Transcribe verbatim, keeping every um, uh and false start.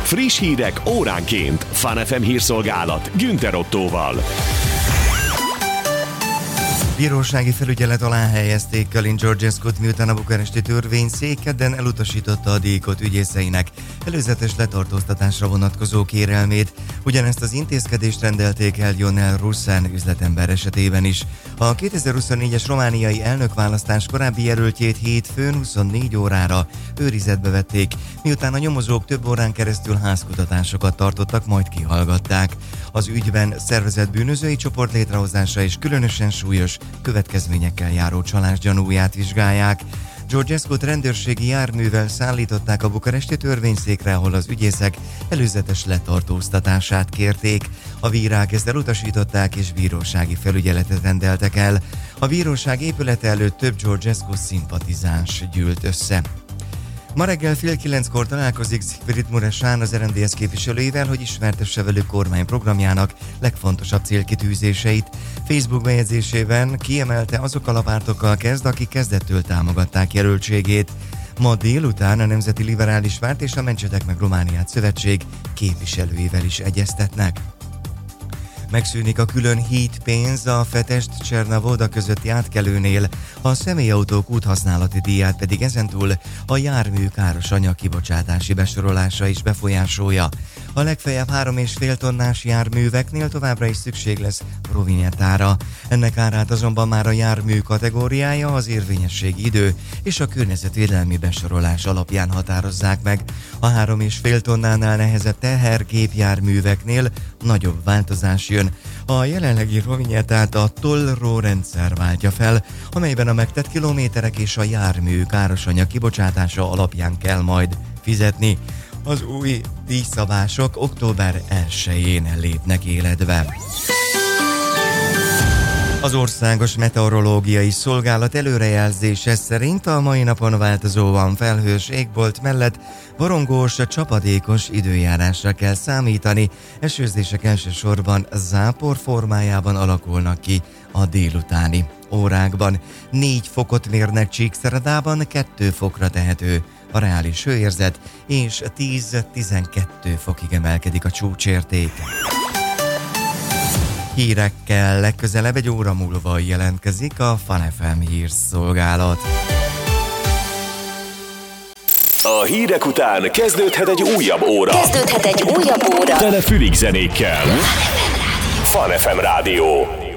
Friss hírek óránként. Fun ef em hírszolgálat Günther Ottóval. Bírósági felügyelet alá helyezték Kalin Georgescut, miután a bukaresti törvényszék kedden elutasította a díjkot ügyészeinek előzetes letartóztatásra vonatkozó kérelmét. Ugyanezt az intézkedést rendelték el Ionel Russen üzletember esetében is. A kétezer-huszonnégyes romániai elnökválasztás korábbi jelöltjét hétfőn huszonnégy órára őrizetbe vették, miután a nyomozók több órán keresztül házkutatásokat tartottak, majd kihallgatták. Az ügyben szervezett bűnözői csoport létrehozása és különösen súlyos következményekkel járó csalás gyanúját vizsgálják. Georgescut rendőrségi járművel szállították a bukaresti törvényszékre, ahol az ügyészek előzetes letartóztatását kérték. A bírák ezt elutasították és bírósági felügyeletet rendeltek el. A bíróság épülete előtt több Georgescu szimpatizáns gyűlt össze. Ma reggel fél kilenckor találkozik Siegfried Mureșan az er em dé es képviselőivel, hogy ismertesse velük kormányprogramjának legfontosabb célkitűzéseit. Facebook bejegyzésében kiemelte, azokkal a pártokkal kezd, akik kezdettől támogatták jelöltségét. Ma délután a Nemzeti Liberális Párt és a Mentsetek meg Romániát szövetség képviselőivel is egyeztetnek. Megszűnik a külön hídpénz a Fetest-Csernavoda közötti átkelőnél, a személyautók úthasználati díját pedig ezentúl a jármű káros anyag kibocsátási besorolása is befolyásolja. A legfeljebb három és fél tonnás járműveknél továbbra is szükség lesz rovinettára. Ennek árát azonban már a jármű kategóriája, az érvényességi idő és a környezetvédelmi besorolás alapján határozzák meg. A három és fél tonnánál nehezebb tehergépjárműveknél nagyobb változás jön. A jelenlegi rovinettát a Tollro rendszer váltja fel, amelyben a megtett kilométerek és a jármű károsanyag kibocsátása alapján kell majd fizetni. Az új díjszabások október elsején lépnek életbe. Az Országos Meteorológiai Szolgálat előrejelzése szerint a mai napon változóan felhős égbolt mellett borongós, csapadékos időjárásra kell számítani. Esőzések elsősorban zápor formájában alakulnak ki a délutáni órákban. négy fokot mérnek Csíkszeredában, kettő fokra tehető a reális hőérzet, és tíz-tizenkettő fokig emelkedik a csúcsérték. Hírekkel legközelebb egy óra múlva jelentkezik a Fun ef em hírszolgálat. A hírek után kezdődhet egy újabb óra. Kezdődhet egy újabb óra. Tele fülig zenékkel. Fun ef em Rádió.